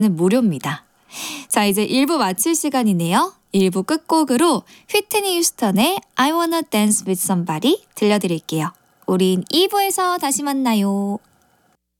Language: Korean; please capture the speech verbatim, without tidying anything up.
무료입니다. 자, 이제 일 부 마칠 시간이네요. 일 부 끝곡으로 휘트니 휴스턴의 I Wanna Dance With Somebody 들려드릴게요. 우린 이 부에서 다시 만나요.